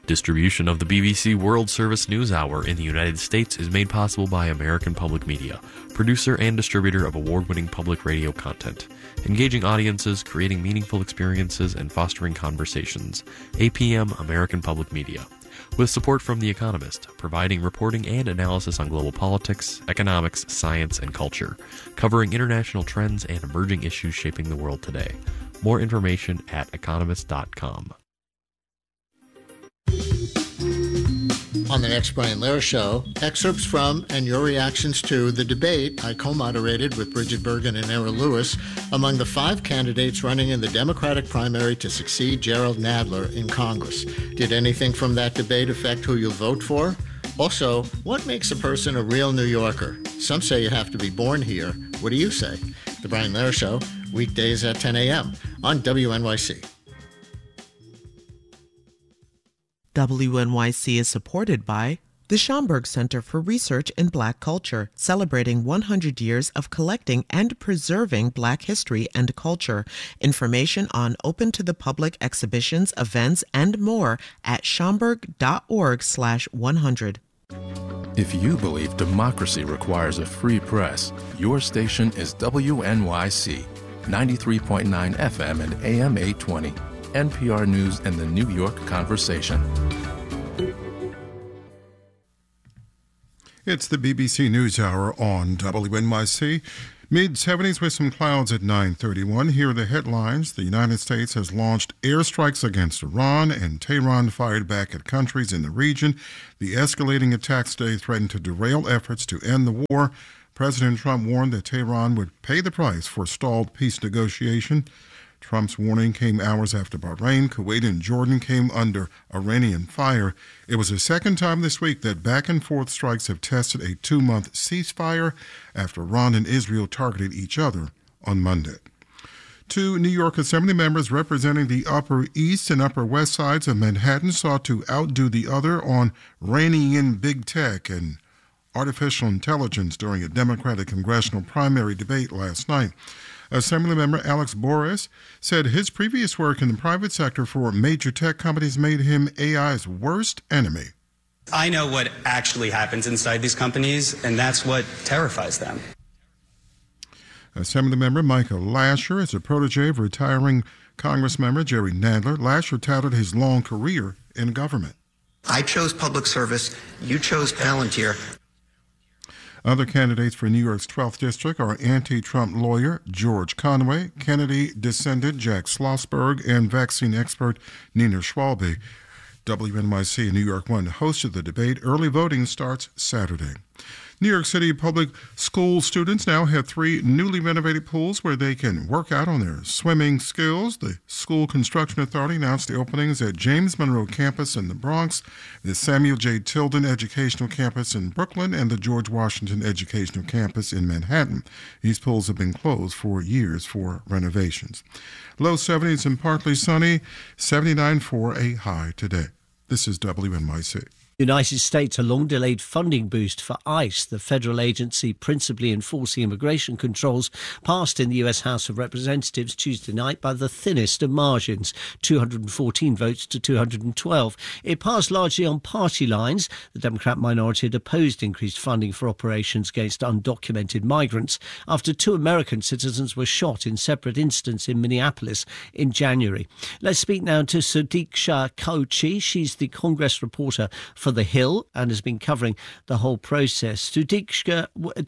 Distribution of the BBC World Service News Hour in the United States is made possible by American Public Media, producer and distributor of award-winning public radio content, engaging audiences, creating meaningful experiences, and fostering conversations. APM American Public Media. With support from The Economist, providing reporting and analysis on global politics, economics, science, and culture, covering international trends and emerging issues shaping the world today. More information at economist.com. On the next Brian Lehrer Show, excerpts from and your reactions to the debate I co-moderated with Bridget Bergen and Errol Lewis among the 5 candidates running in the Democratic primary to succeed Gerald Nadler in Congress. Did anything from that debate affect who you'll vote for? Also, what makes a person a real New Yorker? Some say you have to be born here. What do you say? The Brian Lehrer Show, weekdays at 10 a.m. on WNYC. WNYC is supported by the Schomburg Center for Research in Black Culture, celebrating 100 years of collecting and preserving Black history and culture. Information on open-to-the-public exhibitions, events, and more at schomburg.org/100. If you believe democracy requires a free press, your station is WNYC, 93.9 FM and AM 820. NPR News and the New York Conversation. It's the BBC News Hour on WNYC. Mid-70s with some clouds at 9:31. Here are the headlines. The United States has launched airstrikes against Iran, and Tehran fired back at countries in the region. The escalating attacks today threatened to derail efforts to end the war. President Trump warned that Tehran would pay the price for stalled peace negotiation. Trump's warning came hours after Bahrain, Kuwait, and Jordan came under Iranian fire. It was the second time this week that back-and-forth strikes have tested a 2-month ceasefire after Iran and Israel targeted each other on Monday. 2 New York Assembly members representing the Upper East and Upper West sides of Manhattan sought to outdo the other on reining in big tech and artificial intelligence during a Democratic congressional primary debate last night. Assemblymember Alex Borres said his previous work in the private sector for major tech companies made him AI's worst enemy. I know what actually happens inside these companies, and that's what terrifies them. Assemblymember Michael Lasher is a protege of retiring Congressmember Jerry Nadler. Lasher touted his long career in government. I chose public service. You chose Palantir. Other candidates for New York's 12th District are anti-Trump lawyer George Conway, Kennedy descendant Jack Schlossberg, and vaccine expert Nina Schwalbe. WNYC and New York One hosted the debate. Early voting starts Saturday. New York City public school students now have 3 newly renovated pools where they can work out on their swimming skills. The School Construction Authority announced the openings at James Monroe Campus in the Bronx, the Samuel J. Tilden Educational Campus in Brooklyn, and the George Washington Educational Campus in Manhattan. These pools have been closed for years for renovations. Low 70s and partly sunny, 79 for a high today. This is WNYC. The United States, a long-delayed funding boost for ICE, the federal agency principally enforcing immigration controls, passed in the U.S. House of Representatives Tuesday night by the thinnest of margins, 214 votes to 212. It passed largely on party lines. The Democrat minority had opposed increased funding for operations against undocumented migrants after 2 American citizens were shot in separate incidents in Minneapolis in January. Let's speak now to Sudiksha Kauchi. She's the Congress reporter for The Hill and has been covering the whole process. Sudiksha,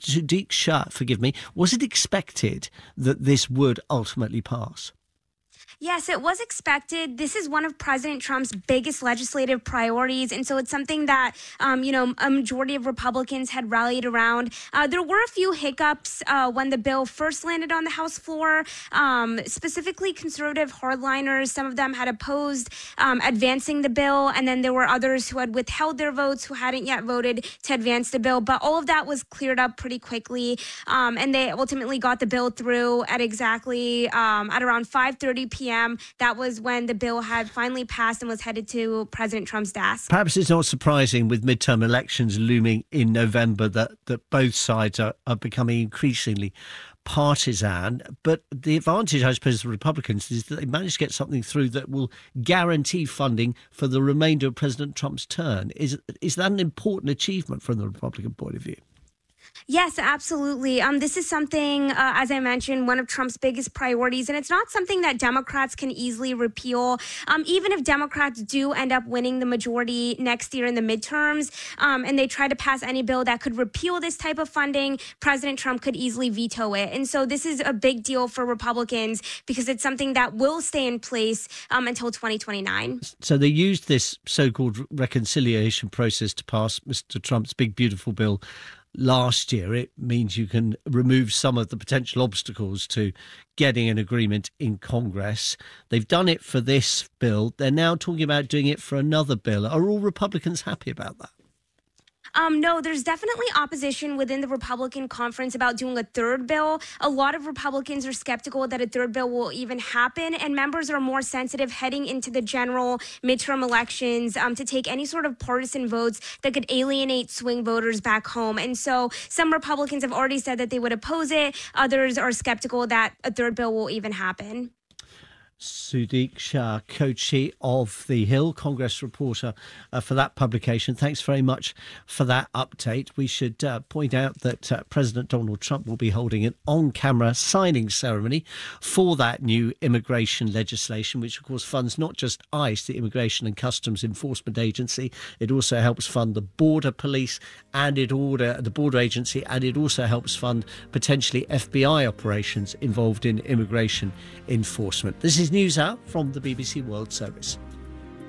was it expected that this would ultimately pass? Yes, it was expected. This is one of President Trump's biggest legislative priorities. And so it's something that, a majority of Republicans had rallied around. There were a few hiccups when the bill first landed on the House floor. Specifically, conservative hardliners, some of them had opposed advancing the bill. And then there were others who had withheld their votes, who hadn't yet voted to advance the bill. But all of that was cleared up pretty quickly. And they ultimately got the bill through at exactly at around 5:30 p.m. That was when the bill had finally passed and was headed to President Trump's desk. Perhaps it's not surprising with midterm elections looming in November that both sides are becoming increasingly partisan. But the advantage, I suppose, of the Republicans is that they managed to get something through that will guarantee funding for the remainder of President Trump's term. Is that an important achievement from the Republican point of view? Yes, absolutely. This is something, as I mentioned, one of Trump's biggest priorities, and it's not something that Democrats can easily repeal. Even if Democrats do end up winning the majority next year in the midterms, and they try to pass any bill that could repeal this type of funding, President Trump could easily veto it. And so this is a big deal for Republicans because it's something that will stay in place until 2029. So they used this so-called reconciliation process to pass Mr. Trump's big, beautiful bill last year. It means you can remove some of the potential obstacles to getting an agreement in Congress. They've done it for this bill. They're now talking about doing it for another bill. Are all Republicans happy about that? No, there's definitely opposition within the Republican conference about doing a third bill. A lot of Republicans are skeptical that a third bill will even happen, and members are more sensitive heading into the general midterm elections to take any sort of partisan votes that could alienate swing voters back home. And so some Republicans have already said that they would oppose it. Others are skeptical that a third bill will even happen. Sudiksha Kochi of The Hill, Congress reporter for that publication. Thanks very much for that update. We should point out that President Donald Trump will be holding an on-camera signing ceremony for that new immigration legislation, which of course funds not just ICE, the Immigration and Customs Enforcement Agency. It also helps fund the Border Police and the Border Agency, and it also helps fund potentially FBI operations involved in immigration enforcement. This is News Hour from the BBC World Service.